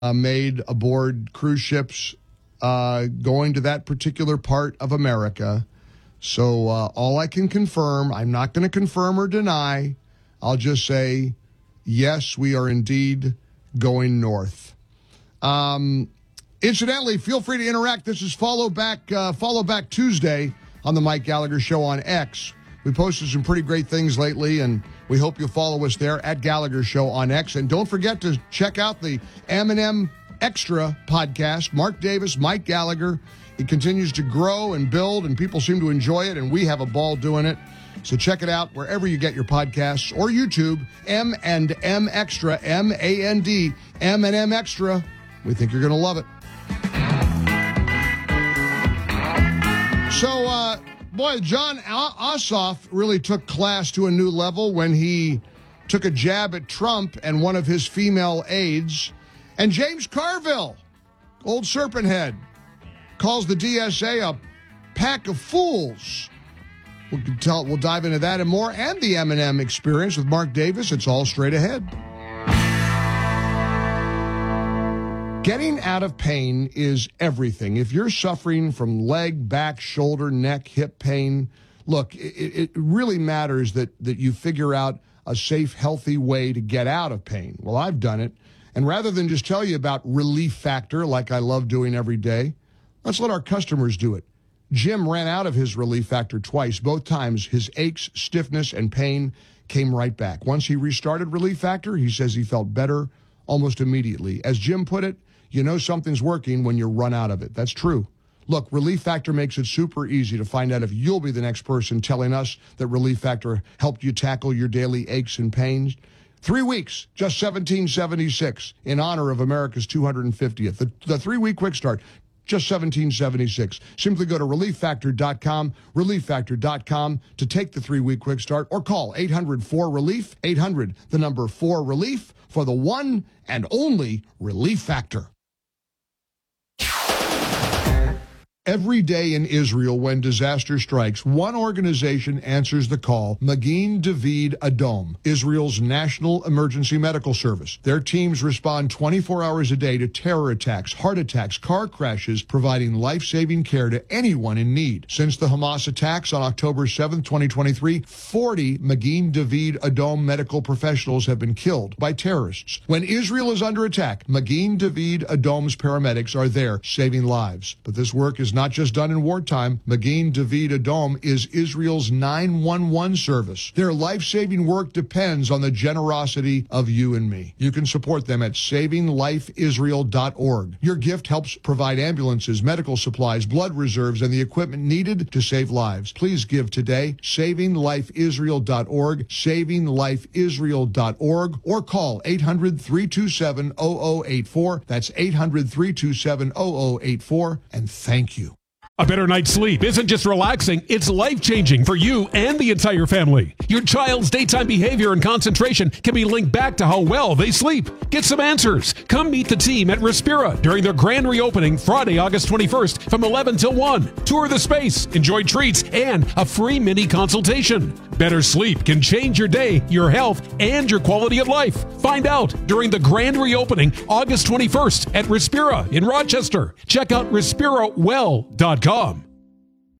made aboard cruise ships going to that particular part of America. So all I can confirm, I'm not going to confirm or deny. I'll just say, yes, we are indeed going north. Incidentally, feel free to interact. This is Follow Back Tuesday on the Mike Gallagher Show on X. We posted some pretty great things lately, and we hope you'll follow us there at Gallagher Show on X. And don't forget to check out the M&M Extra podcast. Mark Davis, Mike Gallagher. It continues to grow and build, and people seem to enjoy it, and we have a ball doing it. So check it out wherever you get your podcasts or YouTube. M&M Extra, M-A-N-D, M&M Extra. We think you're going to love it. So, John Ossoff really took class to a new level when he took a jab at Trump and one of his female aides. And James Carville, old serpent head, calls the DSA a pack of fools. We'll dive into that and more, and the M&M experience with Mark Davis. It's all straight ahead. Getting out of pain is everything. If you're suffering from leg, back, shoulder, neck, hip pain, look, it really matters that you figure out a safe, healthy way to get out of pain. Well, I've done it. And rather than just tell you about Relief Factor, like I love doing every day, let's let our customers do it. Jim ran out of his Relief Factor twice. Both times, his aches, stiffness, and pain came right back. Once he restarted Relief Factor, he says he felt better almost immediately. As Jim put it, you know something's working when you run out of it. That's true. Look, Relief Factor makes it super easy to find out if you'll be the next person telling us that Relief Factor helped you tackle your daily aches and pains. 3 weeks, just $17.76 in honor of America's 250th. The 3-week quick start, just $17.76. Simply go to ReliefFactor.com, ReliefFactor.com to take the 3-week quick start, or call 800-4-RELIEF, 800, the number 4-RELIEF, for the one and only Relief Factor. Every day in Israel, when disaster strikes, one organization answers the call, Magen David Adom, Israel's national emergency medical service. Their teams respond 24 hours a day to terror attacks, heart attacks, car crashes, providing life-saving care to anyone in need. Since the Hamas attacks on October 7, 2023, 40 Magen David Adom medical professionals have been killed by terrorists. When Israel is under attack, Magen David Adom's paramedics are there saving lives. But this work is not just done in wartime. Magen David Adom is Israel's 911 service. Their life-saving work depends on the generosity of you and me. You can support them at SavingLifeIsrael.org. Your gift helps provide ambulances, medical supplies, blood reserves, and the equipment needed to save lives. Please give today. SavingLifeIsrael.org, SavingLifeIsrael.org, or call 800-327-0084. That's 800-327-0084. And thank you. A better night's sleep isn't just relaxing, it's life-changing for you and the entire family. Your child's daytime behavior and concentration can be linked back to how well they sleep. Get some answers. Come meet the team at Respira during their grand reopening Friday, August 21st from 11 till 1. Tour the space, enjoy treats, and a free mini consultation. Better sleep can change your day, your health, and your quality of life. Find out during the grand reopening August 21st at Respira in Rochester. Check out respirawell.com.